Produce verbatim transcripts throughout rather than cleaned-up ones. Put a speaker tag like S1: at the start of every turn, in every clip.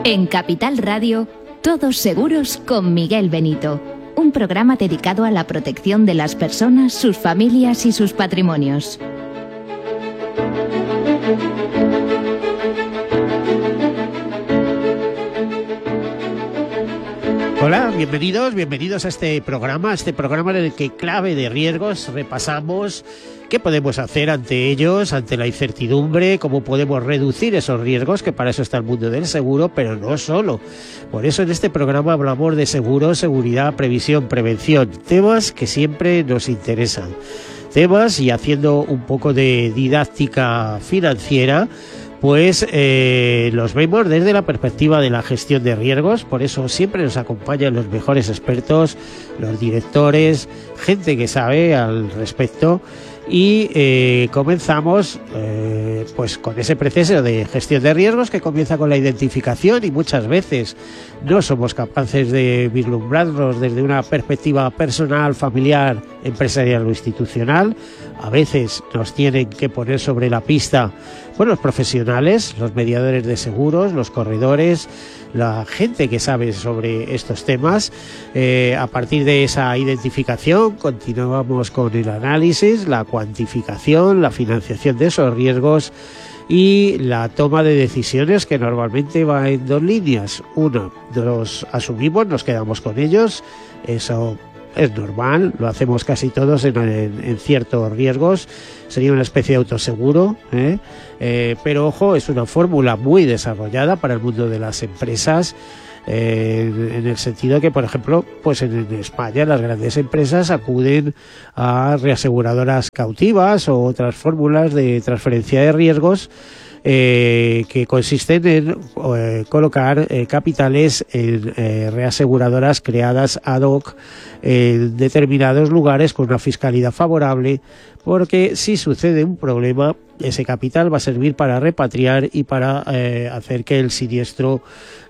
S1: En Capital Radio, Todos Seguros con Miguel Benito. Un programa dedicado a la protección de las personas, sus familias y sus patrimonios.
S2: Hola, bienvenidos, bienvenidos a este programa, a este programa en el que clave de riesgos repasamos qué podemos hacer ante ellos, ante la incertidumbre, cómo podemos reducir esos riesgos, que para eso está el mundo del seguro, pero no solo. Por eso en este programa hablamos de seguro, seguridad, previsión, prevención, temas que siempre nos interesan. Temas, y haciendo un poco de didáctica financiera, pues eh, los vemos desde la perspectiva de la gestión de riesgos. Por eso siempre nos acompañan los mejores expertos, los directores, gente que sabe al respecto. Y eh, comenzamos eh, pues con ese proceso de gestión de riesgos que comienza con la identificación, y muchas veces no somos capaces de vislumbrarnos desde una perspectiva personal, familiar, empresarial o institucional. A veces nos tienen que poner sobre la pista pues, los profesionales, los mediadores de seguros, los corredores, la gente que sabe sobre estos temas. Eh, a partir de esa identificación continuamos con el análisis, la cuantificación, la financiación de esos riesgos y la toma de decisiones, que normalmente va en dos líneas. Uno, los asumimos, nos quedamos con ellos, eso es normal, lo hacemos casi todos en, en, en ciertos riesgos, sería una especie de autoseguro, ¿eh? Eh, pero ojo, es una fórmula muy desarrollada para el mundo de las empresas, eh, en, en el sentido que, por ejemplo, pues en, en España las grandes empresas acuden a reaseguradoras cautivas o otras fórmulas de transferencia de riesgos, Eh, que consisten en eh, colocar eh, capitales en eh, reaseguradoras creadas ad hoc en determinados lugares con una fiscalidad favorable, porque si sucede un problema, ese capital va a servir para repatriar y para eh, hacer que el siniestro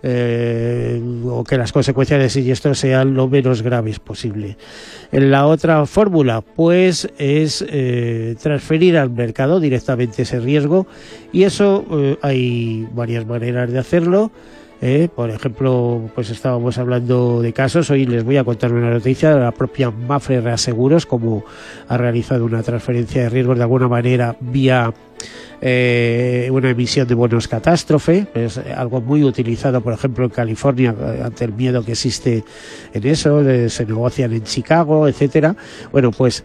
S2: eh, o que las consecuencias del siniestro sean lo menos graves posible. En la otra fórmula, pues, es eh, transferir al mercado directamente ese riesgo, y eso eh, hay varias maneras de hacerlo. Eh, por ejemplo, pues estábamos hablando de casos. Hoy les voy a contar una noticia de la propia Mapfre Reaseguros, como ha realizado una transferencia de riesgos de alguna manera vía eh, una emisión de bonos catástrofe. Es algo muy utilizado, por ejemplo, en California, ante el miedo que existe en eso, de, se negocian en Chicago, etcétera. Bueno, pues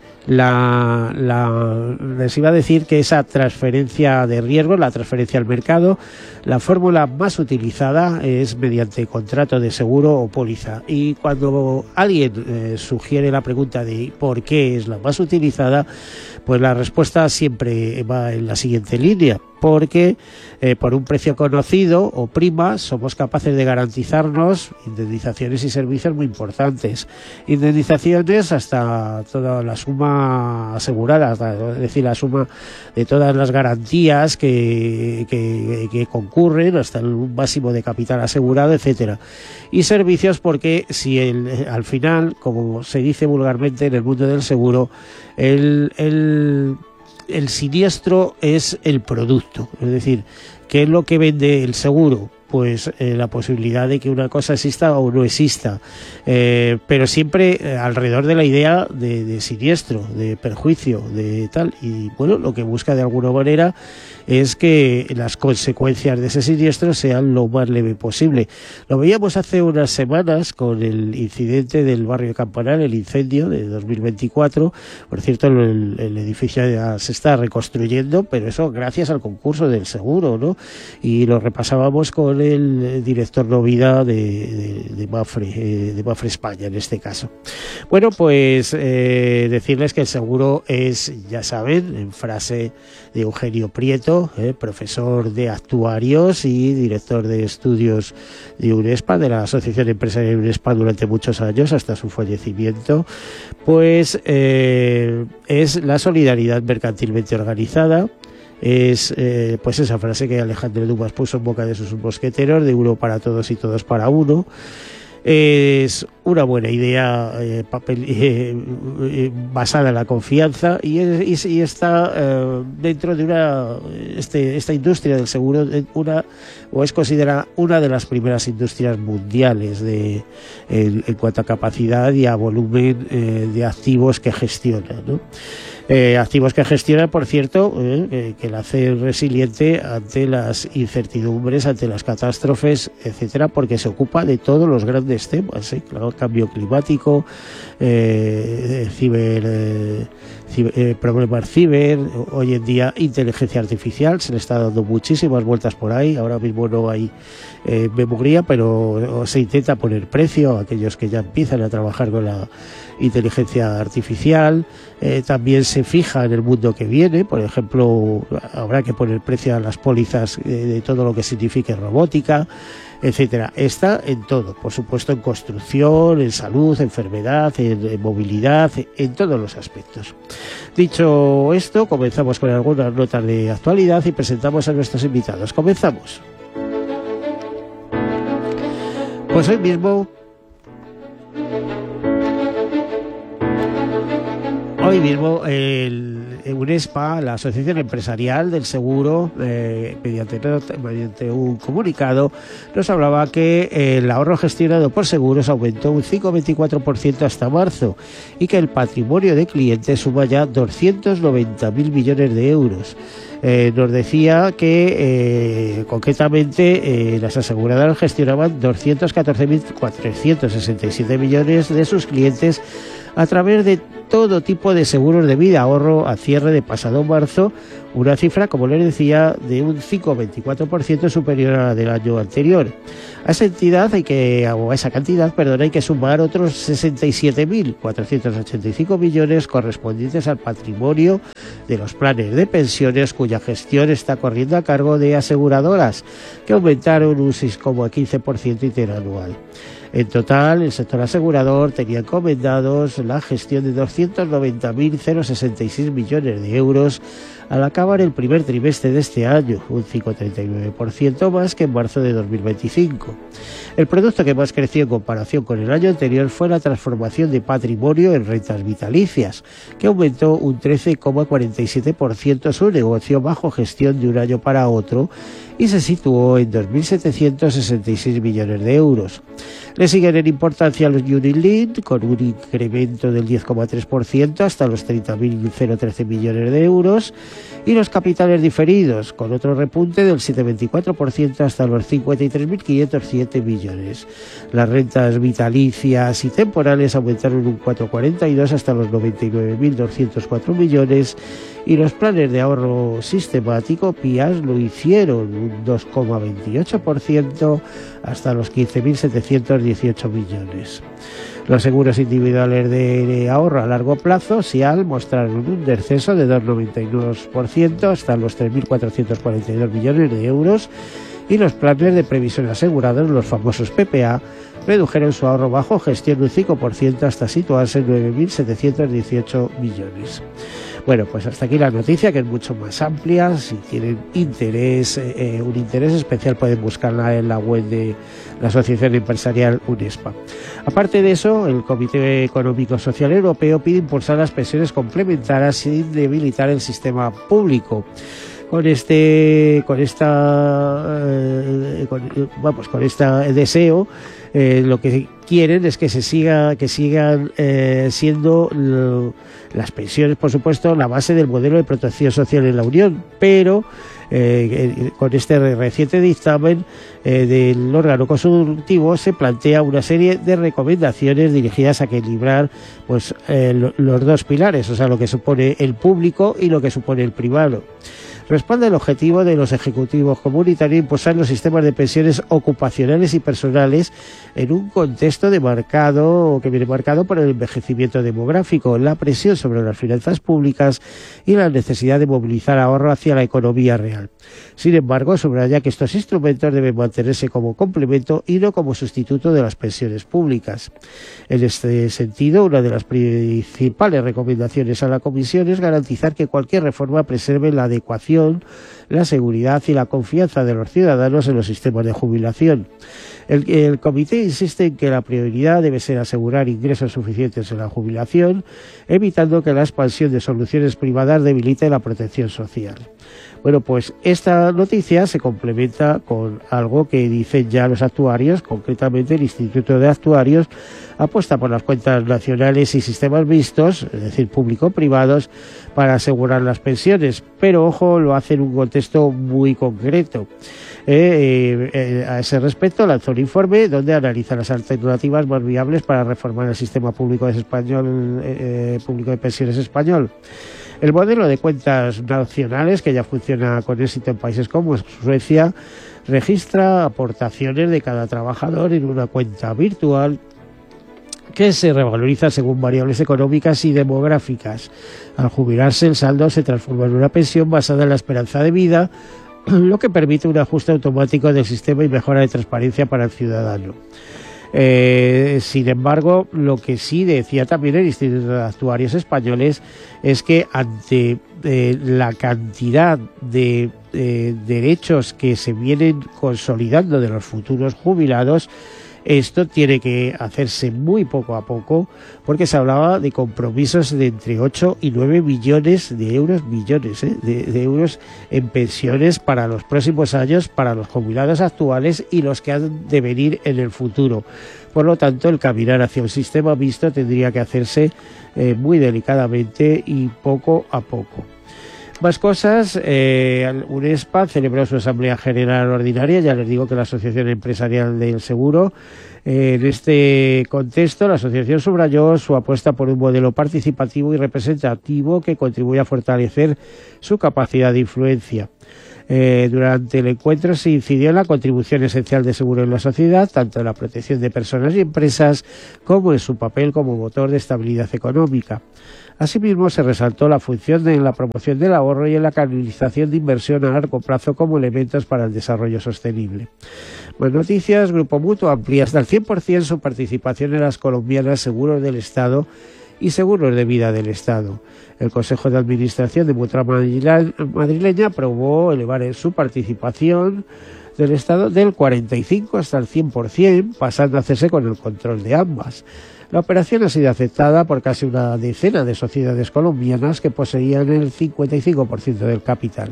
S2: la, la, les iba a decir que esa transferencia de riesgos, la transferencia al mercado, la fórmula más utilizada es mediante contrato de seguro o póliza. Y cuando alguien eh, sugiere la pregunta de por qué es la más utilizada, pues la respuesta siempre va en la siguiente línea: porque eh, por un precio conocido o prima somos capaces de garantizarnos indemnizaciones y servicios muy importantes. Indemnizaciones hasta toda la suma asegurada, hasta, es decir, la suma de todas las garantías que, que, que concurren, hasta el máximo de capital asegurado, etcétera. Y servicios porque si el, al final, como se dice vulgarmente en el mundo del seguro, el... el el siniestro es el producto, es decir, ¿qué es lo que vende el seguro? Pues eh, la posibilidad de que una cosa exista o no exista, eh, pero siempre eh, alrededor de la idea de, de siniestro, de perjuicio, de tal. Y bueno, lo que busca de alguna manera es que las consecuencias de ese siniestro sean lo más leve posible. Lo veíamos hace unas semanas con el incidente del barrio de Campanar, el incendio de dos mil veinticuatro. Por cierto, el, el edificio ya se está reconstruyendo, pero eso gracias al concurso del seguro, ¿no? Y lo repasábamos con el director Novida de, de, de Mapfre, eh, de Mapfre España en este caso. Bueno, pues eh, decirles que el seguro es, ya saben, en frase de Eugenio Prieto, eh, profesor de actuarios y director de estudios de UNESPA, de la Asociación Empresarial UNESPA durante muchos años hasta su fallecimiento, pues eh, es la solidaridad mercantilmente organizada. Es eh, pues esa frase que Alejandro Dumas puso en boca de sus mosqueteros, de uno para todos y todos para uno. Es una buena idea eh, papel, eh, eh, basada en la confianza y, es, y está eh, dentro de una este, esta industria del seguro una o es considerada una de las primeras industrias mundiales de en, en cuanto a capacidad y a volumen eh, de activos que gestiona, ¿no? Eh, activos que gestiona, por cierto, eh, que la hace resiliente ante las incertidumbres, ante las catástrofes, etcétera, porque se ocupa de todos los grandes temas, ¿eh? Claro, cambio climático, eh, ciber, eh, ciber eh, problemas ciber, hoy en día inteligencia artificial, se le está dando muchísimas vueltas por ahí, ahora mismo no hay eh, memoria, pero se intenta poner precio a aquellos que ya empiezan a trabajar con la inteligencia artificial. Eh, también se fija en el mundo que viene, por ejemplo, habrá que poner precio a las pólizas eh, de todo lo que signifique robótica, etcétera. Está en todo, por supuesto, en construcción, en salud, enfermedad, en, en movilidad, en, en todos los aspectos. Dicho esto, comenzamos con algunas notas de actualidad y presentamos a nuestros invitados. Comenzamos. Pues hoy mismo Hoy mismo el UNESPA, la Asociación Empresarial del Seguro, eh, mediante, mediante un comunicado, nos hablaba que el ahorro gestionado por seguros aumentó un cinco coma veinticuatro por ciento hasta marzo y que el patrimonio de clientes suma ya doscientos noventa mil millones de euros. Eh, nos decía que eh, concretamente eh, las aseguradoras gestionaban doscientos catorce mil cuatrocientos sesenta y siete millones de sus clientes a través de todo tipo de seguros de vida, ahorro a cierre de pasado marzo, una cifra, como les decía, de un cinco coma veinticuatro por ciento superior a la del año anterior. A esa entidad hay que, o a esa cantidad, perdón, hay que sumar otros sesenta y siete mil cuatrocientos ochenta y cinco millones correspondientes al patrimonio de los planes de pensiones cuya gestión está corriendo a cargo de aseguradoras, que aumentaron un seis coma quince por ciento interanual. En total, el sector asegurador tenía encomendados la gestión de doscientos noventa mil sesenta y seis millones de euros al acabar el primer trimestre de este año, un cinco coma treinta y nueve por ciento más que en marzo de dos mil veinticinco. El producto que más creció en comparación con el año anterior fue la transformación de patrimonio en rentas vitalicias, que aumentó un trece coma cuarenta y siete por ciento su negocio bajo gestión de un año para otro y se situó en dos mil setecientos sesenta y seis millones de euros. Le siguen en importancia los Unit Linked, con un incremento del diez coma tres por ciento hasta los treinta mil trece millones de euros, y los capitales diferidos, con otro repunte del siete coma veinticuatro por ciento hasta los cincuenta y tres mil quinientos siete millones. Las rentas vitalicias y temporales aumentaron un cuatro coma cuarenta y dos hasta los noventa y nueve mil doscientos cuatro millones, y los planes de ahorro sistemático, P I A S, lo hicieron un dos coma veintiocho por ciento hasta los quince mil setecientos dieciocho millones. Los seguros individuales de ahorro a largo plazo, S I A L, mostraron un descenso de dos coma noventa y dos por ciento hasta los tres mil cuatrocientos cuarenta y dos millones de euros, y los planes de previsión asegurados, los famosos P P A, redujeron su ahorro bajo gestión un cinco por ciento hasta situarse en nueve mil setecientos dieciocho millones. Bueno, pues hasta aquí la noticia, que es mucho más amplia. Si tienen interés, eh, un interés especial, pueden buscarla en la web de la Asociación Empresarial UNESPA. Aparte de eso, el Comité Económico Social Europeo pide impulsar las pensiones complementarias sin debilitar el sistema público. Con este, con esta, eh, con, vamos, con este deseo, eh, lo que quieren es que se siga, que sigan eh, siendo lo, las pensiones, por supuesto, la base del modelo de protección social en la Unión, pero eh, con este reciente dictamen eh, del órgano consultivo se plantea una serie de recomendaciones dirigidas a equilibrar pues eh, los dos pilares, o sea, lo que supone el público y lo que supone el privado. Responde el objetivo de los ejecutivos comunitarios impulsar los sistemas de pensiones ocupacionales y personales en un contexto de marcado, que viene marcado por el envejecimiento demográfico, la presión sobre las finanzas públicas y la necesidad de movilizar ahorro hacia la economía real. Sin embargo, subraya que estos instrumentos deben mantenerse como complemento y no como sustituto de las pensiones públicas. En este sentido, una de las principales recomendaciones a la Comisión es garantizar que cualquier reforma preserve la adecuación, la seguridad y la confianza de los ciudadanos en los sistemas de jubilación. El, el comité insiste en que la prioridad debe ser asegurar ingresos suficientes en la jubilación, evitando que la expansión de soluciones privadas debilite la protección social. Bueno, pues esta noticia se complementa con algo que dicen ya los actuarios, concretamente el Instituto de Actuarios apuesta por las cuentas nacionales y sistemas mixtos, es decir, público-privados, para asegurar las pensiones, pero ojo, lo hace en un contexto muy concreto. Eh, eh, a ese respecto lanzó un informe donde analiza las alternativas más viables para reformar el sistema público de, español, eh, público de pensiones español. El modelo de cuentas nacionales, que ya funciona con éxito en países como Suecia, registra aportaciones de cada trabajador en una cuenta virtual que se revaloriza según variables económicas y demográficas. Al jubilarse, el saldo se transforma en una pensión basada en la esperanza de vida, lo que permite un ajuste automático del sistema y mejora de transparencia para el ciudadano. Eh, sin embargo, lo que sí decía también el Instituto de Actuarios Españoles es que ante eh, la cantidad de eh, derechos que se vienen consolidando de los futuros jubilados, esto tiene que hacerse muy poco a poco, porque se hablaba de compromisos de entre ocho y nueve millones de euros, millones ¿eh? de, de euros en pensiones para los próximos años, para los jubilados actuales y los que han de venir en el futuro. Por lo tanto, el caminar hacia un sistema mixto tendría que hacerse eh, muy delicadamente y poco a poco. Más cosas, eh, UNESPA celebró su Asamblea General Ordinaria, ya les digo que la Asociación Empresarial del Seguro. Eh, en este contexto, la asociación subrayó su apuesta por un modelo participativo y representativo que contribuye a fortalecer su capacidad de influencia. Eh, durante el encuentro se incidió en la contribución esencial de seguro en la sociedad, tanto en la protección de personas y empresas como en su papel como motor de estabilidad económica. Asimismo, se resaltó la función de la promoción del ahorro y en la canalización de inversión a largo plazo como elementos para el desarrollo sostenible. Más noticias, Grupo Mutua amplía hasta el cien por ciento su participación en las colombianas Seguros del Estado y Seguros de Vida del Estado. El Consejo de Administración de Mutua Madrileña aprobó elevar su participación del Estado del cuarenta y cinco hasta el cien por ciento, pasando a hacerse con el control de ambas. La operación ha sido aceptada por casi una decena de sociedades colombianas que poseían el cincuenta y cinco por ciento del capital.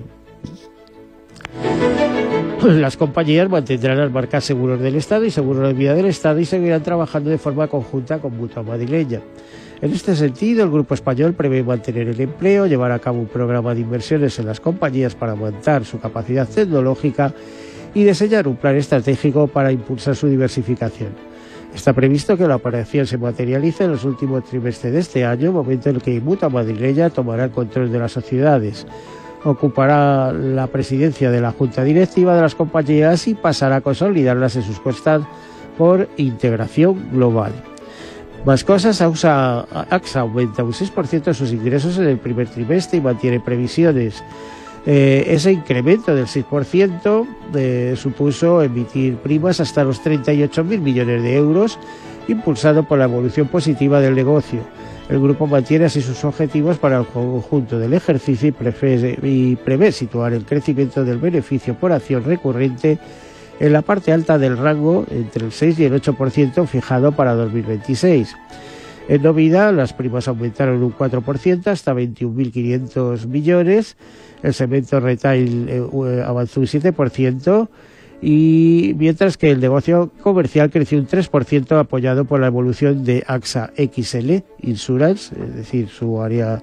S2: Las compañías mantendrán las marcas Seguros del Estado y Seguros de Vida del Estado y seguirán trabajando de forma conjunta con Mutua Madrileña. En este sentido, el Grupo Español prevé mantener el empleo, llevar a cabo un programa de inversiones en las compañías para aumentar su capacidad tecnológica y diseñar un plan estratégico para impulsar su diversificación. Está previsto que la operación se materialice en los últimos trimestres de este año, momento en el que Mutua Madrileña tomará el control de las sociedades, ocupará la presidencia de la junta directiva de las compañías y pasará a consolidarlas en sus cuentas por integración global. Más cosas, AXA aumenta un seis por ciento de sus ingresos en el primer trimestre y mantiene previsiones. Eh, ese incremento del seis por ciento eh, supuso emitir primas hasta los treinta y ocho mil millones de euros, impulsado por la evolución positiva del negocio. El grupo mantiene así sus objetivos para el conjunto del ejercicio y prevé, y prevé situar el crecimiento del beneficio por acción recurrente en la parte alta del rango entre el seis y el ocho por ciento fijado para dos mil veintiséis. En novedad, las primas aumentaron un cuatro por ciento hasta veintiún mil quinientos millones, el segmento retail eh, avanzó un siete por ciento y mientras que el negocio comercial creció un tres por ciento apoyado por la evolución de AXA X L Insurance, es decir, su área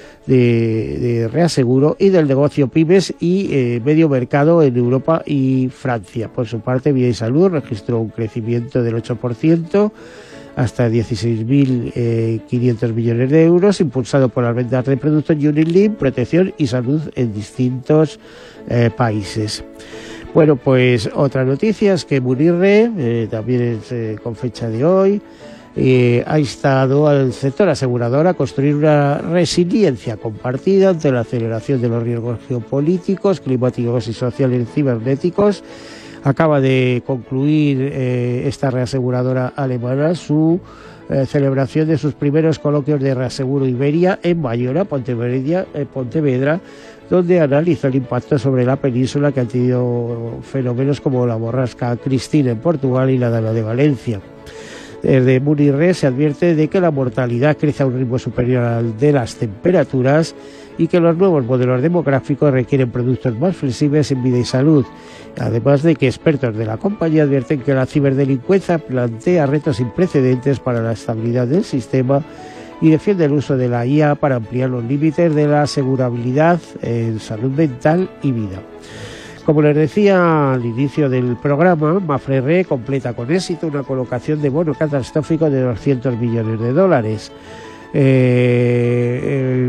S2: de, de reaseguro, y del negocio pymes y eh, medio mercado en Europa y Francia. Por su parte, Vida y Salud registró un crecimiento del ocho por ciento hasta dieciséis mil quinientos millones de euros, impulsado por las ventas de productos Unilink, protección y salud en distintos eh, países. Bueno, pues otra noticia es que Munirre, eh, también es eh, con fecha de hoy, eh, ha instado al sector asegurador a construir una resiliencia compartida ante la aceleración de los riesgos geopolíticos, climáticos y sociales cibernéticos, Acaba de concluir eh, esta reaseguradora alemana su eh, celebración de sus primeros coloquios de Reaseguro Iberia en Bayona, Pontevedra, eh, Pontevedra, donde analizó el impacto sobre la península que han tenido fenómenos como la borrasca Cristina en Portugal y la Dana de Valencia. Desde Munirre se advierte de que la mortalidad crece a un ritmo superior al de las temperaturas y que los nuevos modelos demográficos requieren productos más flexibles en vida y salud, además de que expertos de la compañía advierten que la ciberdelincuencia plantea retos sin precedentes para la estabilidad del sistema y defiende el uso de la I A para ampliar los límites de la asegurabilidad en salud mental y vida. Como les decía al inicio del programa, Mapfre Re completa con éxito una colocación de bono catastrófico de doscientos millones de dólares. Eh, eh,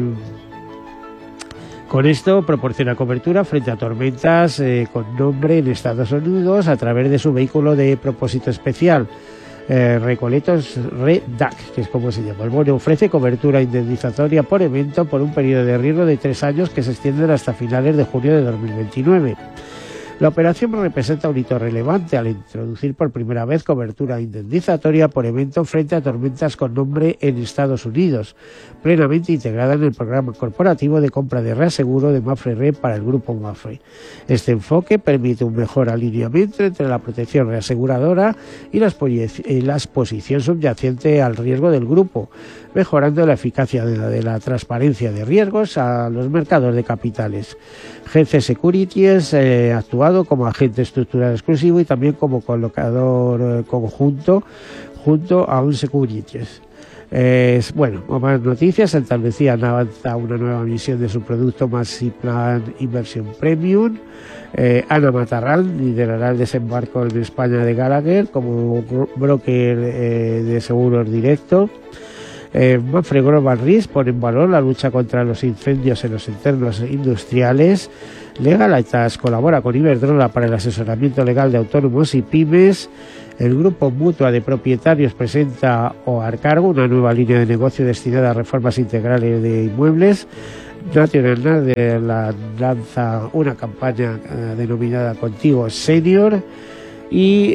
S2: con esto proporciona cobertura frente a tormentas eh, con nombre en Estados Unidos a través de su vehículo de propósito especial, eh, Recoletos Re D A C, que es como se llama. El bono ofrece cobertura indemnizatoria por evento por un periodo de riesgo de tres años que se extienden hasta finales de junio de dos mil veintinueve. La operación representa un hito relevante al introducir por primera vez cobertura indemnizatoria por evento frente a tormentas con nombre en Estados Unidos, plenamente integrada en el programa corporativo de compra de reaseguro de Mapfre Re para el grupo Mapfre. Este enfoque permite un mejor alineamiento entre la protección reaseguradora y la exposición subyacente al riesgo del grupo, mejorando la eficacia de la, de la transparencia de riesgos a los mercados de capitales. G C Securities eh, ha actuado como agente estructural exclusivo y también como colocador eh, conjunto junto a un Securities. Eh, bueno, más noticias. Andalucía avanza una nueva emisión de su producto Maxiplan Inversión Premium. Eh, Ana Matarrán liderará el desembarco en España de Gallagher como broker eh, de seguros directo. Eh, Mapfre Global Risk pone en valor la lucha contra los incendios en los entornos industriales. Legalitas colabora con Iberdrola para el asesoramiento legal de autónomos y pymes. El grupo Mutua de Propietarios presenta Oarcargo, una nueva línea de negocio destinada a reformas integrales de inmuebles. National Netherlands lanza una campaña eh, denominada Contigo Senior. Y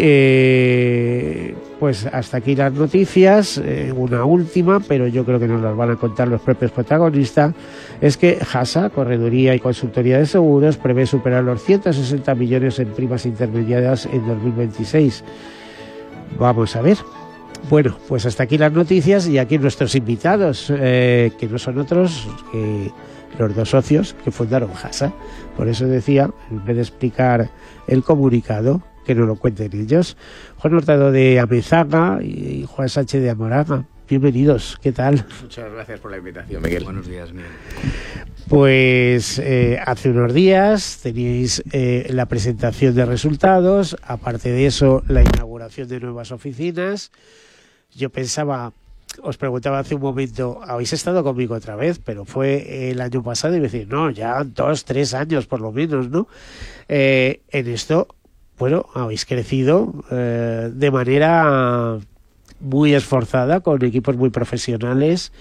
S2: eh, pues hasta aquí las noticias. Eh, una última, pero yo creo que nos las van a contar los propios protagonistas, es que Hasa, Correduría y Consultoría de Seguros, prevé superar los ciento sesenta millones en primas intermediadas en dos mil veintiséis. Vamos a ver. Bueno, pues hasta aquí las noticias y aquí nuestros invitados, eh, que no son otros que los dos socios que fundaron Hasa. Por eso decía, en vez de explicar el comunicado, que nos lo cuenten ellos. Juan Hurtado de Amezaga y Juan Sánchez de Amoraga. Bienvenidos, ¿qué tal?
S3: Muchas gracias por la invitación, Miguel.
S4: Buenos días, Miguel.
S2: Pues eh, hace unos días teníais eh, la presentación de resultados, aparte de eso la inauguración de nuevas oficinas. Yo pensaba, os preguntaba hace un momento, habéis estado conmigo otra vez, pero fue el año pasado y me decís, no, ya dos, tres años por lo menos, ¿no? Eh, en esto, bueno, habéis crecido eh, de manera muy esforzada, con equipos muy profesionales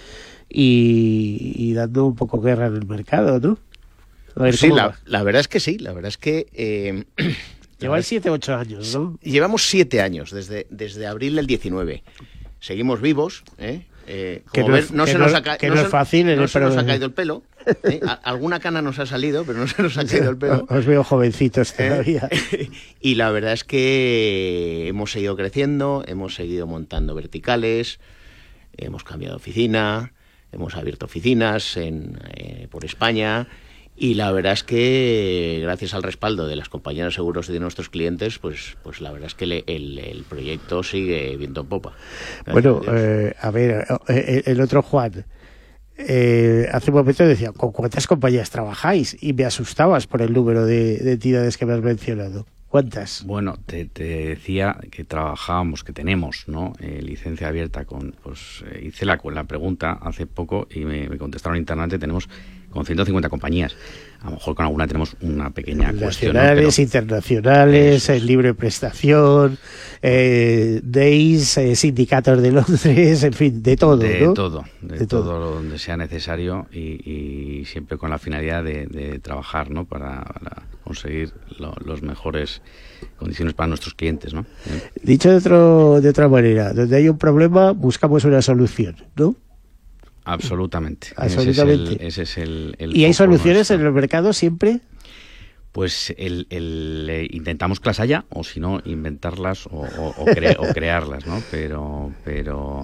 S2: y, y dando un poco guerra en el mercado, ¿no?
S3: A ver, sí, la, la verdad es que sí, la verdad es que... Eh,
S2: Lleváis siete, ocho años, ¿no?
S3: Llevamos siete años, desde, desde abril del diecinueve. Seguimos vivos, ¿eh? Eh,
S2: que no, es, no se nos ha caído. No es fácil.
S3: No se nos ha caído el pelo. ¿eh? A, alguna cana nos ha salido, pero no se nos ha caído el pelo.
S2: Os veo jovencitos todavía.
S3: ¿Eh? Y la verdad es que hemos seguido creciendo, hemos seguido montando verticales, hemos cambiado de oficina, hemos abierto oficinas en, eh, por España. Y la verdad es que gracias al respaldo de las compañías de seguros y de nuestros clientes, pues pues la verdad es que le, el, el proyecto sigue viento en popa.
S2: Bueno, eh, a ver, el, el otro Juan, eh, hace un momento decía, ¿con cuántas compañías trabajáis? Y me asustabas por el número de, de entidades que me has mencionado. ¿Cuántas?
S4: Bueno, te, te decía que trabajábamos, que tenemos, ¿no? Eh, licencia abierta con, pues eh, hice la, la pregunta hace poco y me, me contestaron internamente, tenemos con ciento cincuenta compañías. A lo mejor con alguna tenemos una pequeña cuestión, ¿no?
S2: Nacionales,
S4: Pero
S2: internacionales, eh, libre prestación, eh, D E I S, eh, sindicatos de Londres, en fin, de todo,
S4: de
S2: ¿no?
S4: todo, de,
S2: De
S4: todo,
S2: todo.
S4: donde sea necesario y, y siempre con la finalidad de, de trabajar, ¿no? Para, para conseguir lo, los mejores condiciones para nuestros clientes, ¿no?
S2: Dicho de otro de otra manera, donde hay un problema buscamos una solución, ¿no?
S4: Absolutamente.
S2: Absolutamente.
S4: Ese es el, ese es el, el
S2: ¿Y hay
S4: foco
S2: soluciones
S4: nuestro.
S2: en el mercado siempre?
S4: Pues el, el, eh, intentamos que las haya, o si no, inventarlas o, o, o, cre- o crearlas, ¿no? Pero, pero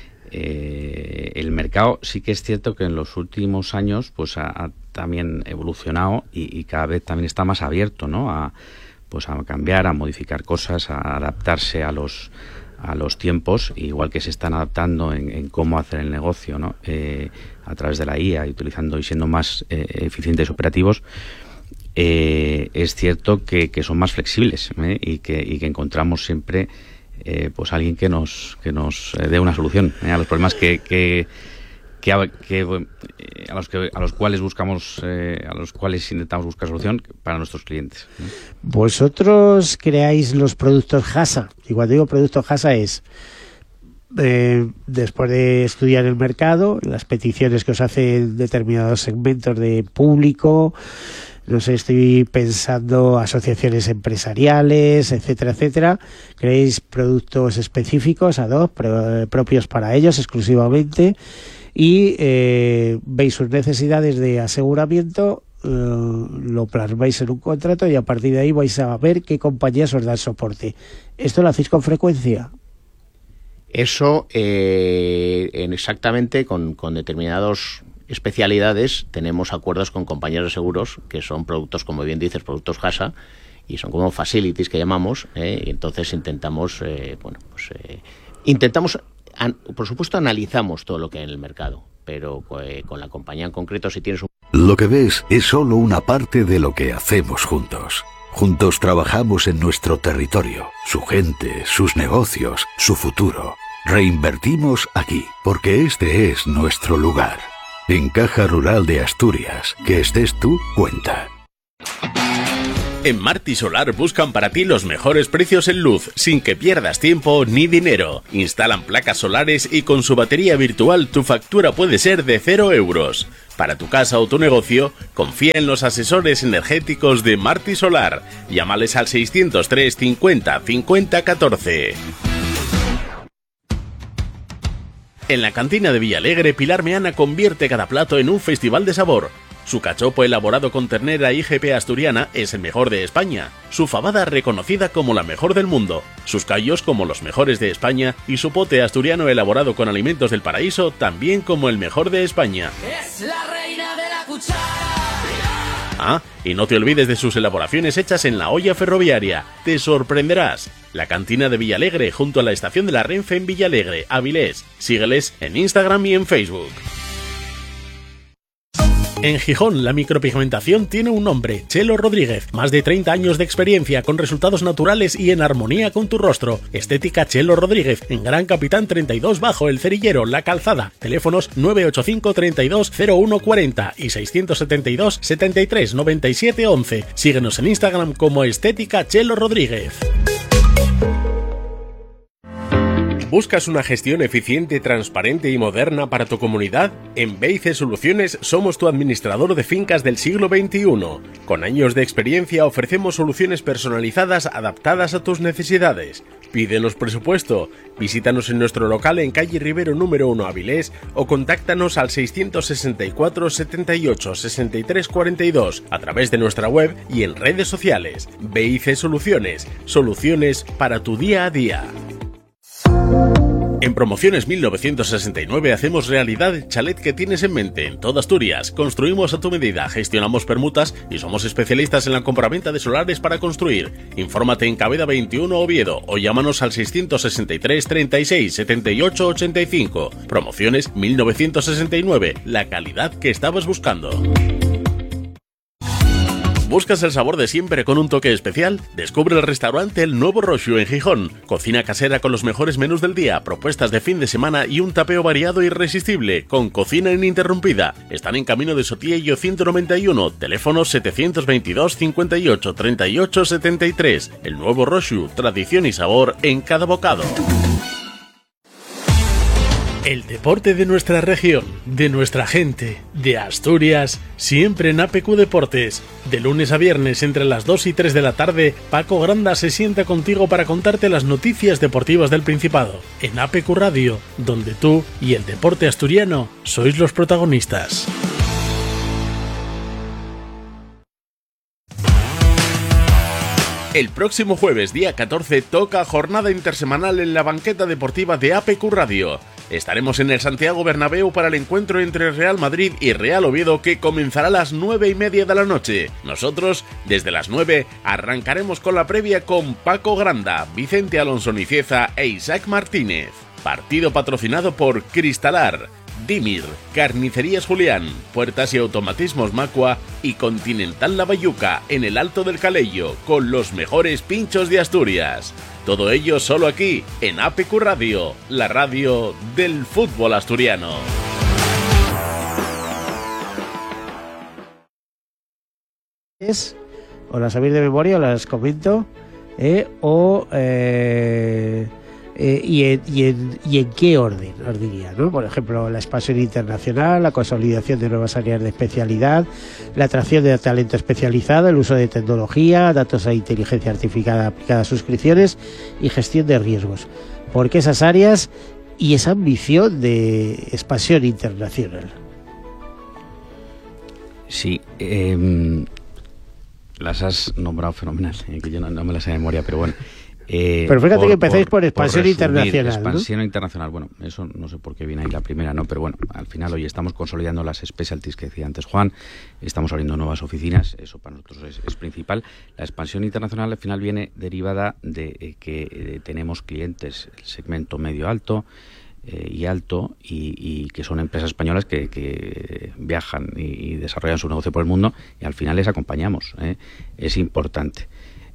S4: eh, el mercado sí que es cierto que en los últimos años pues ha, ha también evolucionado y, y cada vez también está más abierto, ¿no? A, pues a cambiar, a modificar cosas, a adaptarse a los a los tiempos, igual que se están adaptando en, en cómo hacer el negocio, ¿no? Eh, a través de la I A y utilizando y siendo más eh, eficientes operativos. Eh, es cierto que, que son más flexibles, ¿eh? y, que, y que encontramos siempre eh, pues alguien que nos que nos eh, dé una solución, ¿eh? a los problemas que que, que, a, que eh, a los que a los cuales buscamos eh, a los cuales intentamos buscar solución para nuestros clientes, ¿eh?
S2: Vosotros creáis los productos Hasa, y cuando digo productos Hasa es eh, después de estudiar el mercado, las peticiones que os hacen determinados segmentos de público. No sé, estoy pensando asociaciones empresariales, etcétera, etcétera. ¿Creéis productos específicos, ad hoc, pro, propios para ellos exclusivamente? Y eh, veis sus necesidades de aseguramiento, eh, lo plasmáis en un contrato y a partir de ahí vais a ver qué compañías os dan soporte. ¿Esto lo hacéis con frecuencia?
S3: Eso eh, en exactamente con, con determinados especialidades tenemos acuerdos con compañías de seguros que son productos, como bien dices, productos Hasa, y son como facilities que llamamos, ¿eh? Y entonces intentamos, eh, bueno, pues eh, intentamos, an, por supuesto analizamos todo lo que hay en el mercado, pero eh, con la compañía en concreto, si tienes un...
S5: Lo que ves es solo una parte de lo que hacemos juntos. Juntos trabajamos en nuestro territorio, su gente, sus negocios, su futuro. Reinvertimos aquí, porque este es nuestro lugar. En Caja Rural de Asturias, que estés tú, cuenta.
S6: En Marti Solar buscan para ti los mejores precios en luz, sin que pierdas tiempo ni dinero. Instalan placas solares y con su batería virtual tu factura puede ser de cero euros. Para tu casa o tu negocio, confía en los asesores energéticos de Marti Solar. Llámales al seiscientos tres cincuenta cincuenta catorce. En la cantina de Villalegre, Pilar Meana convierte cada plato en un festival de sabor. Su cachopo elaborado con ternera I G P asturiana es el mejor de España. Su fabada reconocida como la mejor del mundo. Sus callos como los mejores de España. Y su pote asturiano elaborado con alimentos del paraíso también como el mejor de España.
S7: Es la reina de la cuchara.
S6: Ah, y no te olvides de sus elaboraciones hechas en la olla ferroviaria. Te sorprenderás. La cantina de Villalegre, junto a la estación de la Renfe en Villalegre, Avilés. Sígueles en Instagram y en Facebook. En Gijón, la micropigmentación tiene un nombre, Chelo Rodríguez. Más de treinta años de experiencia con resultados naturales y en armonía con tu rostro. Estética Chelo Rodríguez, en Gran Capitán treinta y dos bajo El Cerillero, La Calzada. Teléfonos nueve ocho cinco, treinta y dos, cero uno cuarenta y seiscientos setenta y dos, setenta y tres, noventa y siete, once. Síguenos en Instagram como Estética Chelo Rodríguez. ¿Buscas una gestión eficiente, transparente y moderna para tu comunidad? En B I C Soluciones somos tu administrador de fincas del siglo veintiuno. Con años de experiencia ofrecemos soluciones personalizadas adaptadas a tus necesidades. Pídenos presupuesto. Visítanos en nuestro local en calle Rivero número uno Avilés o contáctanos al seiscientos sesenta y cuatro, setenta y ocho, sesenta y tres cuarenta y dos a través de nuestra web y en redes sociales. B I C Soluciones. Soluciones para tu día a día. En Promociones mil novecientos sesenta y nueve hacemos realidad el chalet que tienes en mente en toda Asturias. Construimos a tu medida, gestionamos permutas y somos especialistas en la compraventa de solares para construir. Infórmate en Cabeda veintiuno Oviedo o llámanos al seiscientos sesenta y tres, treinta y seis, setenta y ocho, ochenta y cinco. Promociones mil novecientos sesenta y nueve, la calidad que estabas buscando. ¿Buscas el sabor de siempre con un toque especial? Descubre el restaurante El Nuevo Roxu en Gijón. Cocina casera con los mejores menús del día, propuestas de fin de semana y un tapeo variado e irresistible, con cocina ininterrumpida. Están en camino de Sotillo ciento noventa y uno, teléfono setecientos veintidós, cincuenta y ocho, treinta y ocho, setenta y tres. El Nuevo Roxu, tradición y sabor en cada bocado. El deporte de nuestra región, de nuestra gente, de Asturias, siempre en A P Q Deportes. De lunes a viernes entre las dos y tres de la tarde, Paco Granda se sienta contigo para contarte las noticias deportivas del Principado. En A P Q Radio, donde tú y el deporte asturiano sois los protagonistas. El próximo jueves, día catorce, toca jornada intersemanal en la banqueta deportiva de A P Q Radio. Estaremos en el Santiago Bernabéu para el encuentro entre Real Madrid y Real Oviedo, que comenzará a las nueve y media de la noche. Nosotros, desde las nueve, arrancaremos con la previa con Paco Granda, Vicente Alonso Nicieza e Isaac Martínez. Partido patrocinado por Cristalar, Dimir, Carnicerías Julián, Puertas y Automatismos Macua y Continental La Bayuca en el Alto del Calello, con los mejores pinchos de Asturias. Todo ello solo aquí, en A P Q Radio, la radio del fútbol asturiano.
S2: O las sabéis de memoria, o las comento, eh, o... Eh... Eh, y, en, y, en, y en qué orden os diría, ¿no? Por ejemplo, la expansión internacional, la consolidación de nuevas áreas de especialidad, la atracción de talento especializado, el uso de tecnología, datos e inteligencia artificial aplicada a suscripciones y gestión de riesgos. Porque esas áreas y esa ambición de expansión internacional.
S4: Sí, eh, las has nombrado fenomenal, eh, que yo no, no me las sé de memoria, pero bueno. Eh,
S2: pero fíjate
S4: por,
S2: que empezáis por,
S4: por
S2: expansión
S4: por
S2: internacional,
S4: expansión
S2: ¿no?
S4: internacional, bueno, eso no sé por qué viene ahí la primera, ¿no? Pero bueno, al final hoy estamos consolidando las specialties que decía antes Juan, estamos abriendo nuevas oficinas, eso para nosotros es, es principal. La expansión internacional al final viene derivada de eh, que eh, tenemos clientes, el segmento medio-alto eh, y alto, y, y que son empresas españolas que, que viajan y, y desarrollan su negocio por el mundo, y al final les acompañamos, ¿eh? Es importante.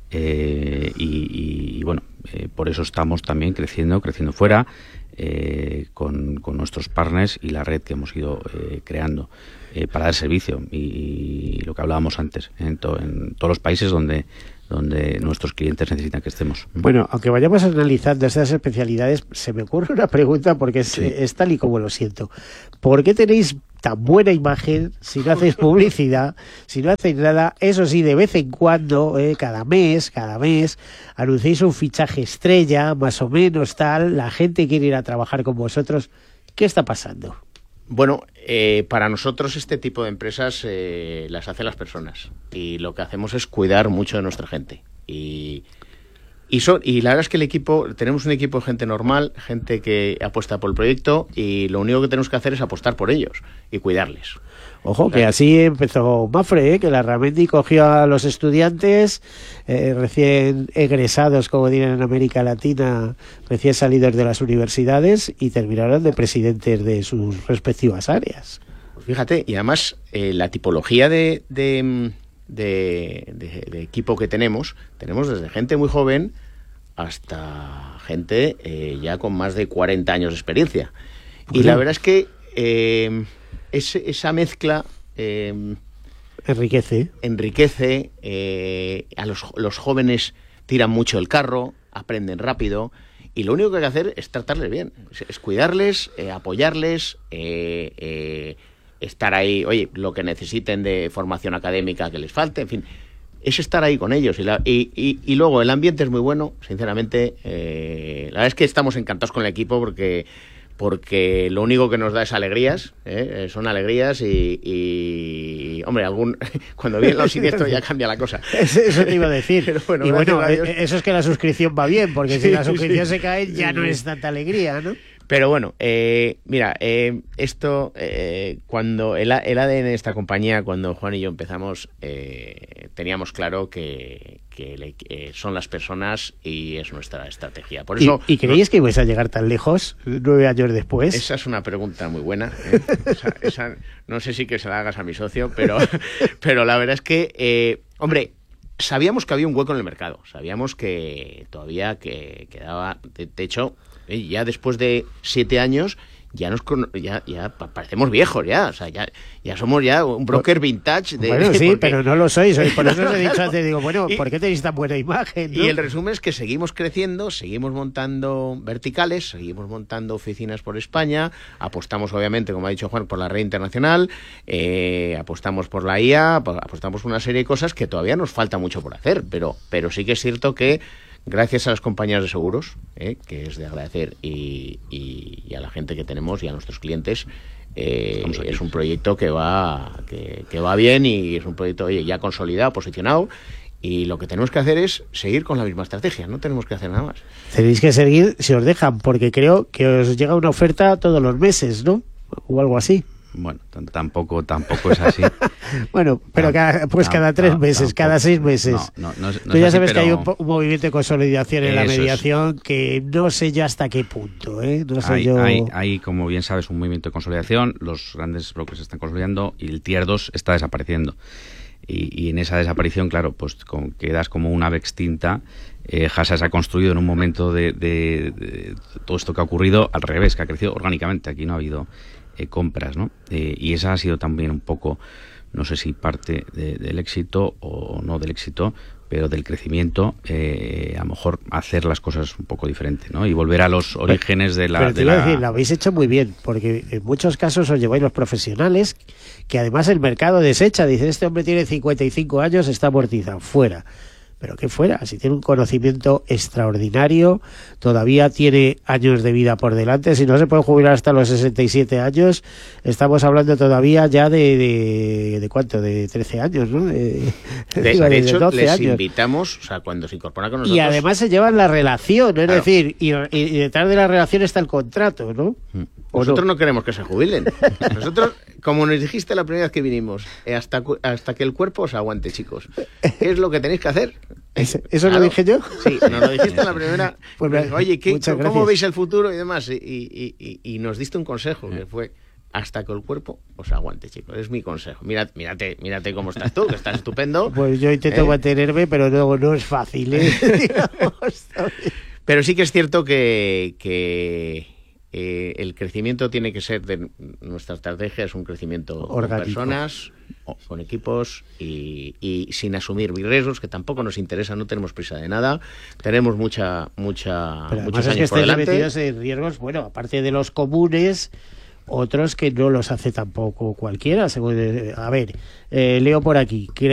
S4: Eh, y, y, y bueno, eh, por eso estamos también creciendo, creciendo fuera, eh, con, con nuestros partners y la red que hemos ido eh, creando eh, para dar servicio y, y lo que hablábamos antes, en, to, en todos los países donde donde nuestros clientes necesitan que estemos.
S2: Bueno, aunque vayamos analizando estas especialidades, se me ocurre una pregunta porque es, sí. es tal y como lo siento. ¿Por qué tenéis tan buena imagen si no hacéis publicidad, si no hacéis nada? Eso sí, de vez en cuando, eh, cada mes, cada mes, anunciáis un fichaje estrella, más o menos tal, la gente quiere ir a trabajar con vosotros. ¿Qué está pasando?
S3: Bueno, eh, para nosotros este tipo de empresas eh, las hacen las personas y lo que hacemos es cuidar mucho de nuestra gente y y, son, y la verdad es que el equipo, tenemos un equipo de gente normal, gente que apuesta por el proyecto y lo único que tenemos que hacer es apostar por ellos y cuidarles.
S2: Ojo, que así empezó Mafre, ¿eh? Que la Ramendi cogió a los estudiantes eh, recién egresados, como dirán en América Latina, recién salidos de las universidades y terminaron de presidentes de sus respectivas áreas.
S3: Pues fíjate, y además eh, la tipología de, de, de, de, de equipo que tenemos, tenemos desde gente muy joven hasta gente eh, ya con más de cuarenta años de experiencia. Y la verdad es que eh, es, esa mezcla eh,
S2: enriquece.
S3: Enriquece, eh, a los, los jóvenes tiran mucho el carro, aprenden rápido, y lo único que hay que hacer es tratarles bien, es, es cuidarles, eh, apoyarles, eh, eh, estar ahí, oye, lo que necesiten de formación académica que les falte, en fin, es estar ahí con ellos. Y, la, y, y, y luego el ambiente es muy bueno, sinceramente. Eh, la verdad es que estamos encantados con el equipo porque... porque lo único que nos da es alegrías, ¿eh? Son alegrías y, y hombre, algún cuando viene lo siniestro ya cambia la cosa.
S2: Eso te iba a decir. Pero bueno, y bueno,
S3: a
S2: eso es que la suscripción va bien, porque sí, si la suscripción
S3: sí,
S2: se cae ya
S3: sí,
S2: no es tanta alegría, ¿no?
S3: Pero bueno, eh, mira, eh, esto, eh, cuando el, el A D N de esta compañía, cuando Juan y yo empezamos, eh, teníamos claro que, que le, eh, son las personas y es nuestra estrategia. Por eso,
S2: ¿Y, y creíais no, que ibais a llegar tan lejos nueve años después?
S3: Esa es una pregunta muy buena. ¿eh? Esa, esa, no sé si que se la hagas a mi socio, pero, pero la verdad es que eh, Hombre, sabíamos que había un hueco en el mercado, sabíamos que todavía que quedaba, de, de hecho, ya después de siete años ya nos ya, ya parecemos viejos ya, o sea, ya, ya somos ya un broker vintage de,
S2: bueno, sí,
S3: porque,
S2: pero no lo sois, por eso os he dicho antes, digo, bueno, y, ¿por qué tenéis tan buena imagen? ¿no?
S3: Y el resumen es que seguimos creciendo, seguimos montando verticales, seguimos montando oficinas por España, apostamos obviamente, como ha dicho Juan, por la red internacional, eh, apostamos por la I A, apostamos por una serie de cosas que todavía nos falta mucho por hacer, pero, pero sí que es cierto que gracias a las compañías de seguros, eh, que es de agradecer, y, y, y a la gente que tenemos y a nuestros clientes, eh, es un proyecto que va que, que va bien y es un proyecto, oye, ya consolidado, posicionado, y lo que tenemos que hacer es seguir con la misma estrategia, no tenemos que hacer nada más.
S2: Tenéis que seguir si os dejan, porque creo que os llega una oferta todos los meses, ¿no? O algo así.
S4: Bueno, tampoco tampoco es así.
S2: Bueno, pero cada, pues cada tres meses, cada seis meses.
S4: No, no, no es, no
S2: Tú ya
S4: es así,
S2: sabes
S4: pero...
S2: que hay un, un movimiento de consolidación en la
S4: Eso
S2: mediación
S4: es.
S2: que no sé yo hasta qué punto, ¿eh? No sé
S4: hay,
S2: yo...
S4: hay, hay, como bien sabes, un movimiento de consolidación, los grandes brokers están consolidando y el Tier dos está desapareciendo. Y, y en esa desaparición, claro, pues con, quedas como una ave extinta. Eh, Hasa se ha construido en un momento de, de, de todo esto que ha ocurrido al revés, que ha crecido orgánicamente. Aquí no ha habido eh, compras, ¿no? Eh, y esa ha sido también un poco, no sé si parte de, del éxito o no del éxito, pero del crecimiento, eh, a lo mejor hacer las cosas un poco diferente, ¿no? Y volver a los orígenes de la...
S2: Pero te
S4: de
S2: iba
S4: la...
S2: a decir, lo habéis hecho muy bien, porque en muchos casos os lleváis los profesionales, que además el mercado desecha, dice, este hombre tiene cincuenta y cinco años, está amortizado, fuera. Pero que fuera, si tiene un conocimiento extraordinario, todavía tiene años de vida por delante, si no se puede jubilar hasta los sesenta y siete años, estamos hablando todavía ya de, de, de ¿cuánto? De trece años, ¿no? De,
S3: de, de hecho,
S2: doce
S3: les
S2: años.
S3: invitamos, o sea, cuando se incorpora con nosotros...
S2: Y además se llevan la relación, es
S3: claro.
S2: decir, y, y detrás de la relación está el contrato, ¿no?
S3: Nosotros no? no queremos que se jubilen. Nosotros, como nos dijiste la primera vez que vinimos, eh, hasta, hasta que el cuerpo os aguante, chicos. ¿Qué es lo que tenéis que hacer?
S2: ¿Eso, eso
S3: claro.
S2: lo dije yo?
S3: Sí, nos lo dijiste la primera.
S2: Pues me,
S3: Oye, ¿qué, ¿cómo
S2: gracias.
S3: veis el futuro y demás? Y, y, y, y nos diste un consejo, que fue hasta que el cuerpo os aguante, chicos. Es mi consejo. Mírate, mírate, mírate cómo estás tú, que estás estupendo.
S2: Pues yo intento
S3: ¿eh?
S2: mantenerme, pero no, no es fácil, ¿eh? Digamos,
S3: pero sí que es cierto que... que Eh, el crecimiento tiene que ser de nuestra estrategia, es un crecimiento orgánico, con personas, con equipos y, y sin asumir riesgos, que tampoco nos interesa, no tenemos prisa de nada, tenemos mucha mucha
S2: pero
S3: muchos
S2: años
S3: es que
S2: por delante. Metidos
S3: delante.
S2: en riesgos, bueno, aparte de los comunes, otros que no los hace tampoco cualquiera. Según, a ver, eh, leo por aquí.